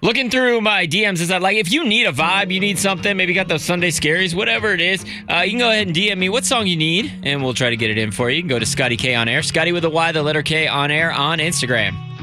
Looking through my DMs is that like if you need a vibe, you need something, maybe got those Sunday scaries, whatever it is, you can go ahead and DM me what song you need, and we'll try to get it in for you. You can go to Scotty K on Air, Scotty with a Y, the letter K on Air on Instagram.